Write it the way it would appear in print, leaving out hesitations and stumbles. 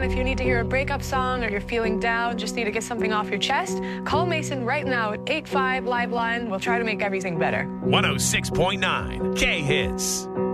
If you need to hear a breakup song or you're feeling down, just need to get something off your chest, call Mason right now at 85 Liveline. We'll try to make everything better. 106.9 K-Hits.